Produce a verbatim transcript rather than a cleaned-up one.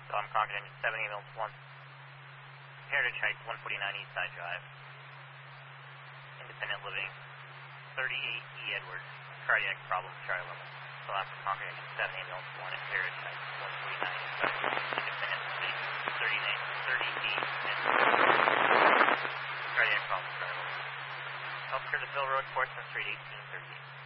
So I'm Concord Engine seven ambulance one. Heritage Heights, one forty-nine East Side Drive. Independent living, thirty-eight E Edwards. Cardiac problem, Charlie level. So I'm Concord Engine seven ambulance one at Heritage Heights, one forty-nine East Side Drive. Independent living, thirty-eight, thirty E Edwards. Cardiac problem, Charlie level. Healthcare to Phil Road, Portsmouth Street, eighteen thirty-eight.